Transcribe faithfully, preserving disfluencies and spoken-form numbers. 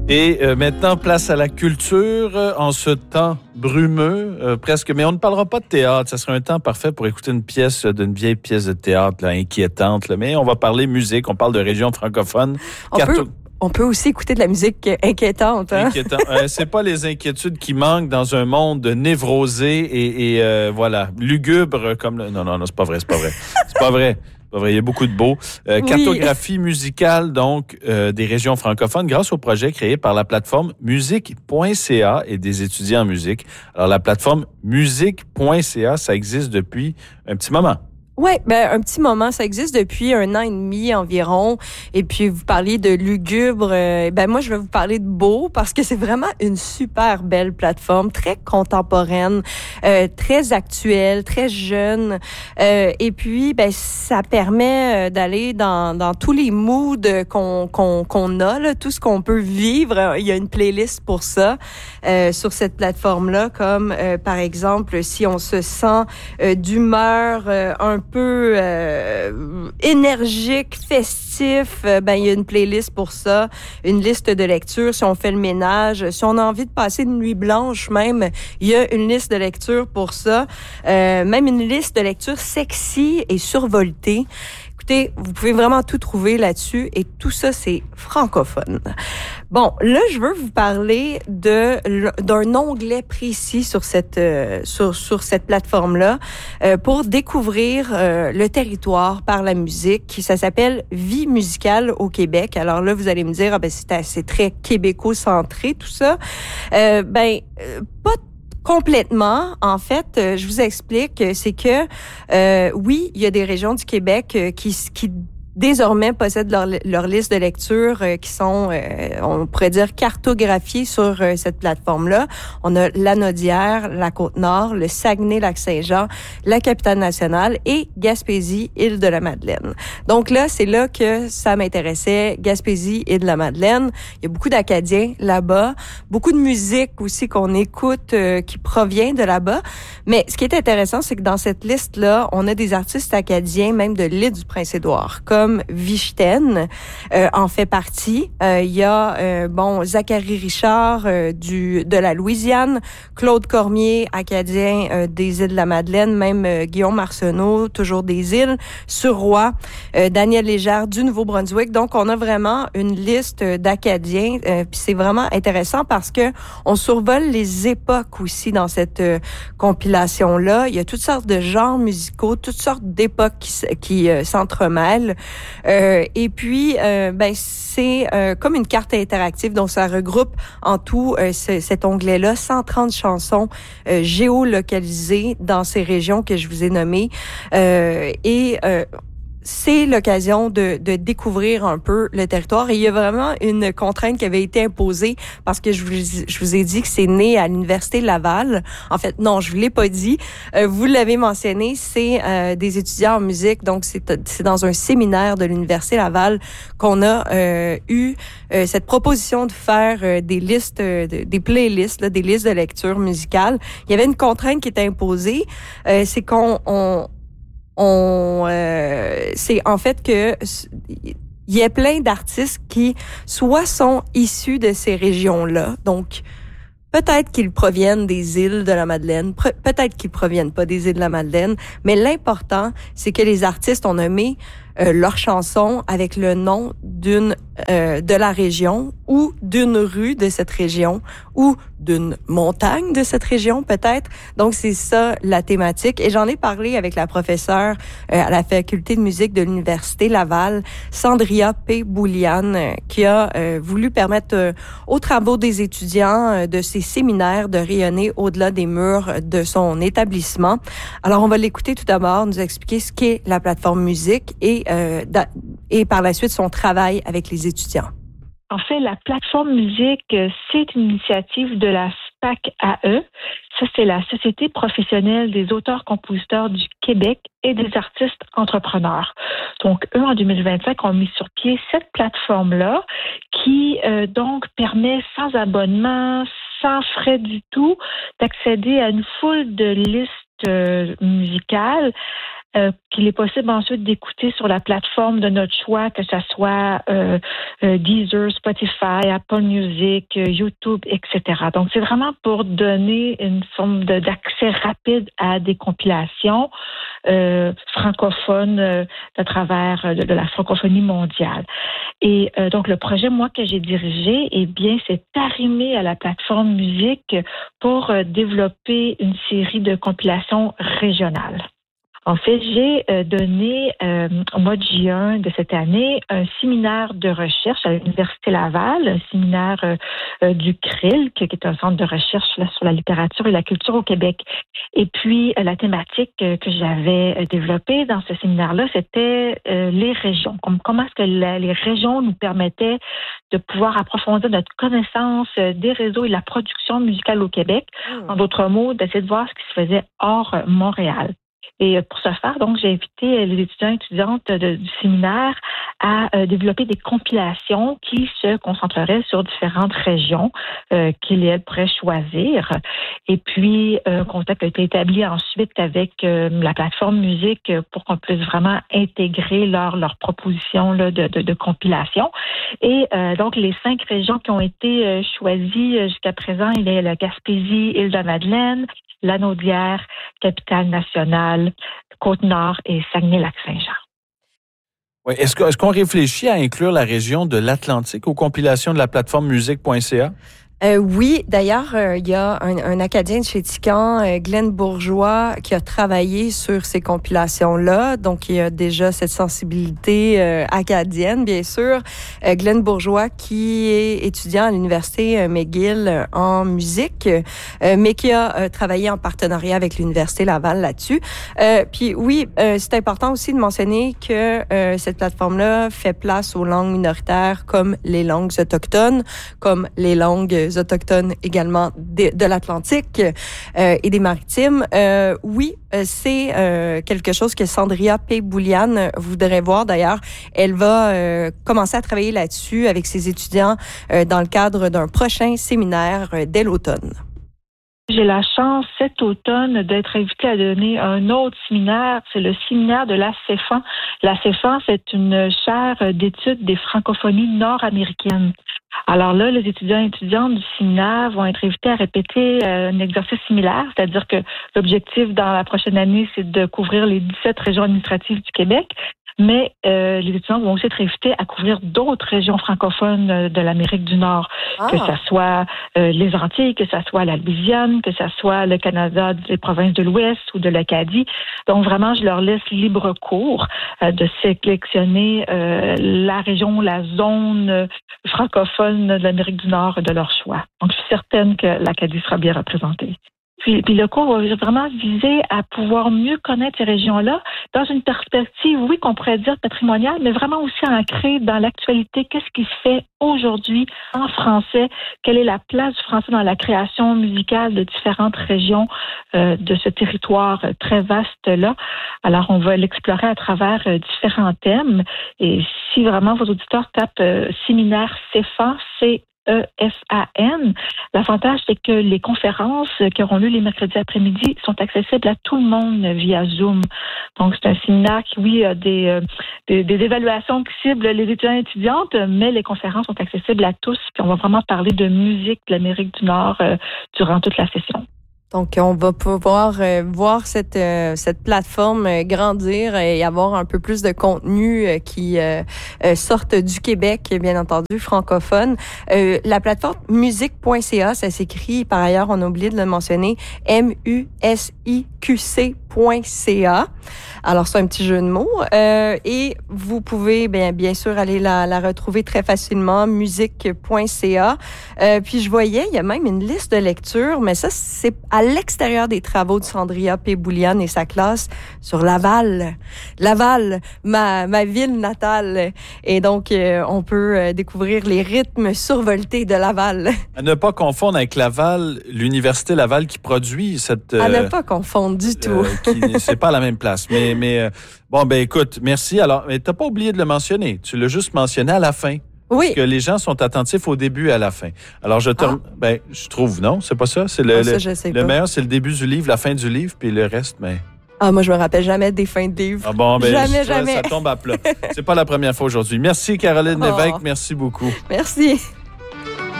Et euh, maintenant, place à la culture euh, en ce temps brumeux, euh, presque. Mais on ne parlera pas de théâtre. Ça serait un temps parfait pour écouter une pièce, d'une vieille pièce de théâtre là, inquiétante. Là. Mais on va parler musique. On parle de région francophone. On, Carto- peut, on peut aussi écouter de la musique inquiétante. Hein? Inquiétant. euh, c'est pas les inquiétudes qui manquent dans un monde névrosé et, et euh, voilà, lugubre comme le... Non, non, non, c'est pas vrai, c'est pas vrai. C'est pas vrai. Pas vrai, il y a beaucoup de beaux. Euh, Oui. Cartographie musicale, donc, euh, des régions francophones grâce au projet créé par la plateforme musique point c a et des étudiants en musique. Alors, la plateforme musique point c a, ça existe depuis un petit moment. Oui, ben un petit moment, ça existe depuis un an et demi environ. Et puis vous parliez de lugubre, euh, ben moi je vais vous parler de beau parce que c'est vraiment une super belle plateforme, très contemporaine, euh, très actuelle, très jeune. Euh, et puis ben ça permet d'aller dans dans tous les moods qu'on qu'on qu'on a là, tout ce qu'on peut vivre. Il y a une playlist pour ça euh, sur cette plateforme là, comme euh, par exemple si on se sent euh, d'humeur euh, un peu euh, énergique, festif, euh, ben il y a une playlist pour ça, une liste de lecture si on fait le ménage, si on a envie de passer une nuit blanche même, il y a une liste de lecture pour ça, euh, même une liste de lecture sexy et survoltée. Écoutez, vous pouvez vraiment tout trouver là-dessus et tout ça, c'est francophone. Bon, là, je veux vous parler de d'un onglet précis sur cette euh, sur sur cette plateforme-là euh, pour découvrir euh, le territoire par la musique. Ça s'appelle Vie musicale au Québec. Alors là, vous allez me dire, ah ben c'est assez très québéco-centré tout ça. Euh, ben euh, pas complètement. En fait, euh, je vous explique, c'est que euh, oui, il y a des régions du Québec euh, qui qui désormais possèdent leur, leur liste de lecture euh, qui sont, euh, on pourrait dire, cartographiées sur euh, cette plateforme-là. On a Lanaudière, la Côte-Nord, le Saguenay-Lac-Saint-Jean, la Capitale-Nationale et Gaspésie, Île-de-la-Madeleine. Donc là, c'est là que ça m'intéressait, Gaspésie, Île-de-la-Madeleine. Il y a beaucoup d'Acadiens là-bas, beaucoup de musique aussi qu'on écoute euh, qui provient de là-bas. Mais ce qui est intéressant, c'est que dans cette liste-là, on a des artistes acadiens, même de l'île du Prince-Édouard, comme Vichten euh, en fait partie. Euh, il y a euh, bon Zachary Richard euh, du de la Louisiane, Claude Cormier, acadien euh, des îles de la Madeleine, même euh, Guillaume Arsenault, toujours des îles, Surroi, euh, Daniel Légère du Nouveau-Brunswick. Donc on a vraiment une liste d'Acadiens. Euh, puis c'est vraiment intéressant parce que on survole les époques aussi dans cette euh, compilation là. Il y a toutes sortes de genres musicaux, toutes sortes d'époques qui, qui euh, s'entremêlent. Euh, et puis, euh, ben c'est euh, comme une carte interactive, donc ça regroupe en tout euh, ce, cet onglet-là cent trente chansons euh, géolocalisées dans ces régions que je vous ai nommées. Euh, et euh, c'est l'occasion de, de découvrir un peu le territoire. Et il y a vraiment une contrainte qui avait été imposée parce que je vous, je vous ai dit que c'est né à l'Université Laval. En fait, non, je vous l'ai pas dit. Euh, vous l'avez mentionné, c'est euh, des étudiants en musique. Donc, c'est, c'est dans un séminaire de l'Université Laval qu'on a euh, eu euh, cette proposition de faire euh, des listes, euh, de, des playlists, là, des listes de lecture musicale. Il y avait une contrainte qui était imposée. Euh, c'est qu'on... On, On, euh, c'est en fait que il y a plein d'artistes qui soit sont issus de ces régions-là, donc peut-être qu'ils proviennent des îles de la Madeleine, peut-être qu'ils proviennent pas des îles de la Madeleine, mais l'important, c'est que les artistes ont nommé euh, leur chanson avec le nom d'une euh, de la région ou d'une rue de cette région ou d'une montagne de cette région peut-être. Donc c'est ça la thématique et j'en ai parlé avec la professeure euh, à la faculté de musique de l'Université Laval, Sandria P. Boulian, euh, qui a euh, voulu permettre euh, aux travaux des étudiants euh, de ces séminaires de rayonner au-delà des murs de son établissement. Alors on va l'écouter tout d'abord, nous expliquer ce qu'est la plateforme musique et euh, da- et par la suite son travail avec les étudiants. En fait, la plateforme musique, c'est une initiative de la S P A C A E. Ça, c'est la Société professionnelle des auteurs-compositeurs du Québec et des artistes entrepreneurs. Donc, eux, en deux mille vingt-cinq, ont mis sur pied cette plateforme-là qui, euh, donc, permet sans abonnement, sans frais du tout, d'accéder à une foule de listes euh, musicales euh, qu'il est possible ensuite d'écouter sur la plateforme de notre choix, que ce soit euh, euh, Deezer, Spotify, Apple Music, euh, YouTube, et cetera. Donc, c'est vraiment pour donner une forme de, d'accès rapide à des compilations euh, francophones euh, à travers euh, de, de la francophonie mondiale. Et euh, donc, le projet, moi, que j'ai dirigé, eh bien, c'est arrimé à la plateforme musique pour euh, développer une série de compilations régionales. En fait, j'ai euh, donné euh, au mois de juin de cette année un séminaire de recherche à l'Université Laval, un séminaire euh, euh, du C R I L, qui est un centre de recherche là, sur la littérature et la culture au Québec. Et puis, euh, la thématique euh, que j'avais euh, développée dans ce séminaire-là, c'était euh, les régions. Comme, comment est-ce que la, les régions nous permettaient de pouvoir approfondir notre connaissance euh, des réseaux et de la production musicale au Québec. Mmh. En d'autres mots, d'essayer de voir ce qui se faisait hors euh, Montréal. Et pour ce faire, donc, j'ai invité les étudiants et étudiantes de, du séminaire à euh, développer des compilations qui se concentreraient sur différentes régions euh, qu'ils et elles pourraient choisir. Et puis, un euh, contact a été établi ensuite avec euh, la plateforme musique pour qu'on puisse vraiment intégrer leur, leur proposition là, de, de, de compilation. Et euh, donc, les cinq régions qui ont été euh, choisies jusqu'à présent, il y a la Gaspésie, Île-de-Madeleine, Lanaudière, Capitale-Nationale, Côte-Nord et Saguenay-Lac-Saint-Jean. Oui. Est-ce, que, est-ce qu'on réfléchit à inclure la région de l'Atlantique aux compilations de la plateforme musique point c a? Euh, oui, d'ailleurs, euh, il y a un, un Acadien de chez Tican, euh, Glenn Bourgeois, qui a travaillé sur ces compilations-là. Donc, il y a déjà cette sensibilité euh, acadienne, bien sûr. Euh, Glenn Bourgeois, qui est étudiant à l'Université euh, McGill euh, en musique, euh, mais qui a euh, travaillé en partenariat avec l'Université Laval là-dessus. Euh, puis oui, euh, c'est important aussi de mentionner que euh, cette plateforme-là fait place aux langues minoritaires comme les langues autochtones, comme les langues autochtones également de, de l'Atlantique euh, et des Maritimes. Euh, oui, euh, c'est euh, quelque chose que Sandria P. Boulian voudrait voir. D'ailleurs, elle va euh, commencer à travailler là-dessus avec ses étudiants euh, dans le cadre d'un prochain séminaire euh, dès l'automne. J'ai la chance cet automne d'être invitée à donner un autre séminaire. C'est le séminaire de la CEFAN. La CEFAN, c'est une chaire d'études des francophonies nord-américaines. Alors là, les étudiants et étudiantes du séminaire vont être invités à répéter un exercice similaire, c'est-à-dire que l'objectif dans la prochaine année, c'est de couvrir les dix-sept régions administratives du Québec. Mais euh, les étudiants vont aussi être invités à couvrir d'autres régions francophones euh, de l'Amérique du Nord, ah. que ça soit euh, les Antilles, que ça soit la Louisiane, que ça soit le Canada, les provinces de l'Ouest ou de l'Acadie. Donc vraiment, je leur laisse libre cours euh, de sélectionner euh, la région, la zone euh, francophone de l'Amérique du Nord de leur choix. Donc je suis certaine que l'Acadie sera bien représentée. Puis, puis le cours va vraiment viser à pouvoir mieux connaître ces régions-là dans une perspective, oui, qu'on pourrait dire patrimoniale, mais vraiment aussi ancrée dans l'actualité. Qu'est-ce qui se fait aujourd'hui en français? Quelle est la place du français dans la création musicale de différentes régions euh, de ce territoire très vaste-là? Alors, on va l'explorer à travers euh, différents thèmes. Et si vraiment vos auditeurs tapent euh, séminaire CEFAN, c'est E F A N. L'avantage, c'est que les conférences qui auront lieu les mercredis après-midi sont accessibles à tout le monde via Zoom. Donc, c'est un séminaire qui, oui, a des, euh, des, des évaluations qui ciblent les étudiants et étudiantes, mais les conférences sont accessibles à tous. Puis, on va vraiment parler de musique de l'Amérique du Nord euh, durant toute la session. Donc, on va pouvoir euh, voir cette euh, cette plateforme euh, grandir et avoir un peu plus de contenu euh, qui euh, euh, sortent du Québec, bien entendu, francophone. Euh, la plateforme musique point c a, ça s'écrit, par ailleurs, on a oublié de le mentionner, M U S I Q C point C A. Alors, c'est un petit jeu de mots. Euh, et vous pouvez, bien, bien sûr, aller la, la retrouver très facilement, musique point c a. Euh, puis, je voyais, il y a même une liste de lecture, mais ça, c'est à l'extérieur des travaux de Sandria P. Boulian et sa classe sur Laval. Laval, ma, ma ville natale. Et donc, euh, on peut euh, découvrir les rythmes survoltés de Laval. À ne pas confondre avec Laval, l'Université Laval qui produit cette... Euh, à ne pas confondre du tout. Euh, qui, c'est pas la même place. Mais, mais euh, bon, ben écoute, merci. Alors, mais t'as pas oublié de le mentionner. Tu l'as juste mentionné à la fin. Oui. Parce que les gens sont attentifs au début et à la fin. Alors, je te, ah. ben, je trouve, non? C'est pas ça? C'est le, ah, ça, le, je sais le pas. meilleur, c'est le début du livre, la fin du livre, puis le reste, mais... Ah, moi, je me rappelle jamais des fins de livres. Ah bon, ben, jamais, ça, jamais. Ça tombe à plat. C'est pas la première fois aujourd'hui. Merci, Caroline Oh. Lévesque. Merci beaucoup. Merci.